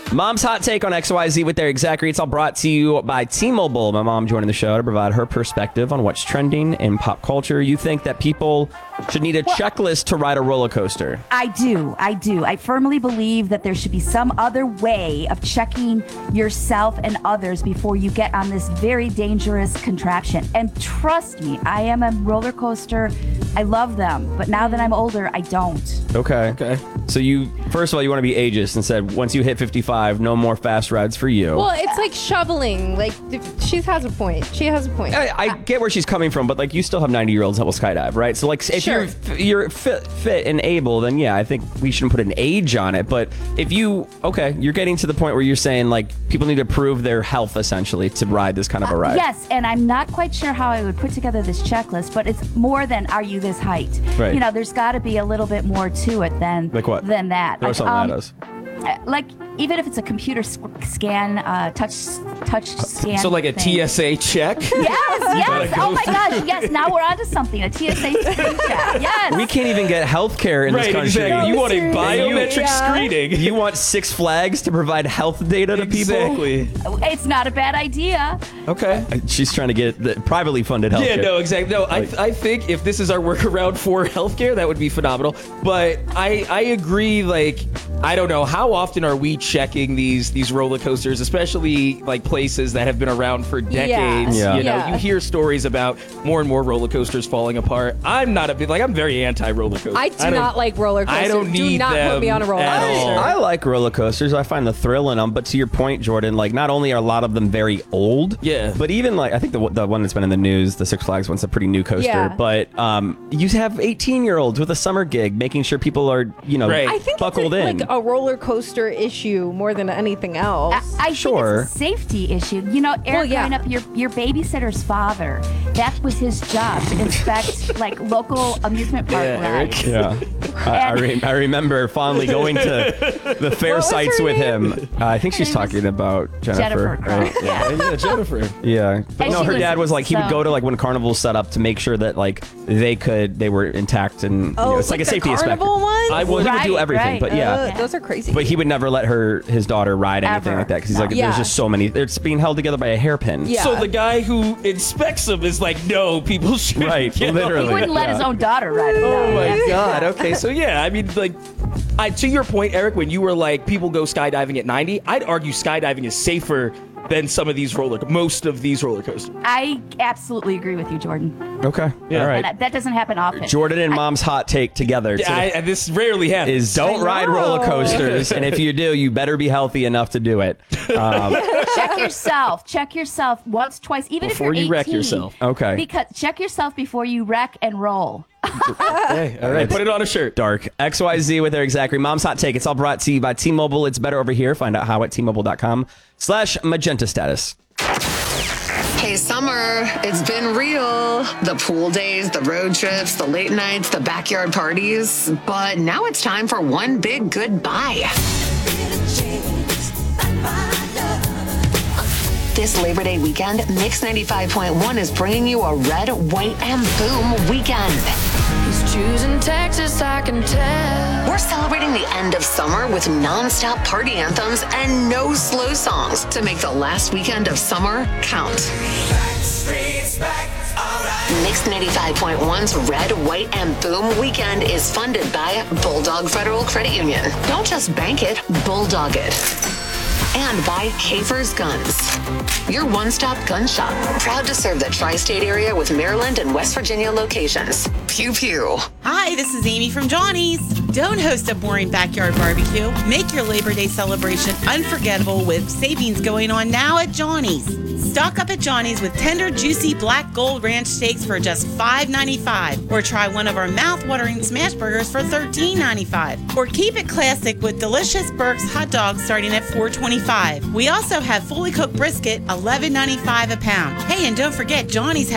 Mom's hot take on XYZ with their exact rates, all brought to you by T-Mobile. My mom joining the show to provide her perspective on what's trending in pop culture. You think that people should need a checklist to ride a roller coaster? I do. I firmly believe that there should be some other way of checking yourself and others before you get on this very dangerous contraption. And trust me, I am a roller coaster. I love them. But now that I'm older, I don't. Okay. So you, first of all, you want to be ageist and said once you hit 55, no more fast rides for you. Well, it's like shoveling. Like, she has a point. I get where she's coming from, but like you still have 90-year-olds that will skydive, right? So like if you're fit and able, then yeah, I think we shouldn't put an age on it. But if you're getting to the point where you're saying like people need to prove their health essentially to ride this kind of a ride. Yes, and I'm not quite sure how I would put together this checklist, but it's more than are you this height? Right. You know, there's got to be a little bit more to it than like what? Than that. Throw something at us. Like even if it's a computer scan, touch scan. So like a thing. TSA check? Yes. Oh my gosh. Yes. Now we're onto something. A TSA screen check. Yes. We can't even get health care in this country. Exactly. You want a biometric screening. You want Six Flags to provide health data to people? Exactly. It's not a bad idea. Okay. She's trying to get the privately funded health care. Yeah, no, exactly. No, I think if this is our workaround for healthcare, that would be phenomenal. But I agree, like, I don't know, how often are we checking these roller coasters, especially like places that have been around for decades? Yeah. You know, you hear stories about more and more roller coasters falling apart. I'm not a big, like, I'm very anti roller coaster. I do not like roller coasters. I don't need Do not them put me on a roller at coaster. all. I like roller coasters. I find the thrill in them. But to your point, Jordan, like not only are a lot of them very old, but even like I think the one that's been in the news, the Six Flags one's a pretty new coaster. Yeah. But you have 18-year-olds with a summer gig making sure people are I think buckled it's in. like a roller coaster issue more than anything else. I think it's a safety issue. You know, Eric, growing up, your babysitter's father, that was his job to inspect like local amusement park rides. Yeah. I remember fondly going to the fair sites with him. I think she's talking about Jennifer. Right? Yeah, Jennifer. Yeah. But And no, she her was- dad was like, he would so- go to like when carnivals set up to make sure that like they were intact and it's like a the safety aspect. carnival ones? He would do everything, Right. but yeah. Those are crazy. But he would never let his daughter ride anything Ever. like that because he's like, Yeah. there's just so many. It's being held together by a hairpin. Yeah. So the guy who inspects them is like, no, people should. Right, literally. He wouldn't let his own daughter ride it. Oh no. my Yeah. God. Okay, so yeah, I mean, like, to your point, Eric, when you were like, people go skydiving at 90, I'd argue skydiving is safer than most of these roller coasters. I absolutely agree with you, Jordan. Okay. Yeah. All right. And that doesn't happen often. Jordan and Mom's hot take together Yeah, this rarely happens. is don't ride roller coasters, and if you do, you better be healthy enough to do it. Check yourself once, twice, even Before if you're 18. you wreck yourself. Okay. Because check yourself before you wreck and roll. Hey, all right, put it on a shirt. Dark. XYZ with their exact rate. Mom's hot take. It's all brought to you by T-Mobile. It's better over here. Find out how at T-Mobile.com/magenta status. Hey, summer, it's been real. The pool days, the road trips, the late nights, the backyard parties. But now it's time for one big goodbye. This Labor Day weekend, Mix 95.1 is bringing you a red, white, and boom weekend. He's choosing Texas, I can tell. We're celebrating the end of summer with non-stop party anthems and no slow songs to make the last weekend of summer count. Mix 95.1's Red, White, and Boom weekend is funded by Bulldog Federal Credit Union. Don't just bank it, bulldog it. And by Hafer's Guns, your one-stop gun shop. Proud to serve the tri-state area with Maryland and West Virginia locations. Pew pew. Hi, this is Amy from Johnny's. Don't host a boring backyard barbecue. Make your Labor Day celebration unforgettable with savings going on now at Johnny's. Stock up at Johnny's with tender, juicy black gold ranch steaks for just $5.95. Or try one of our mouth-watering smash burgers for $13.95. Or keep it classic with delicious Burke's hot dogs starting at $4.25. We also have fully cooked brisket, $11.95 a pound. Hey, and don't forget, Johnny's